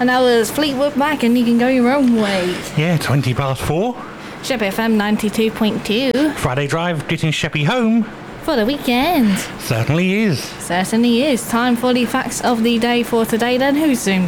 And that was Fleetwood Mac, and you can go your own way. Yeah, 20 past 4. Sheppey FM 92.2. Friday drive, getting Sheppey home. For the weekend. Certainly is. Certainly is. Time for the facts of the day for today then. Who's soon?